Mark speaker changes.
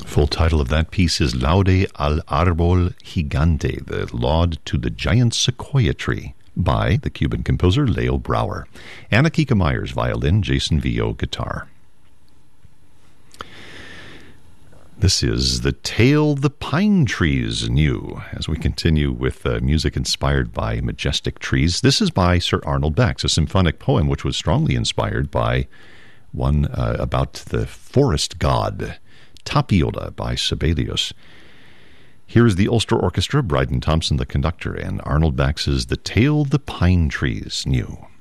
Speaker 1: Full title of that piece is Laude al Arbol Gigante, the Laud to the Giant Sequoia Tree, by the Cuban composer Leo Brouwer. Anna Kika Myers, violin, Jason Vio, guitar. This is The Tale the Pine Trees Knew, as we continue with music inspired by majestic trees. This is by Sir Arnold Bax, a symphonic poem which was strongly inspired by one about the forest god, Tapiola, by Sibelius. Here is the Ulster Orchestra, Bryden Thompson the conductor, and Arnold Bax's The Tale the Pine Trees Knew.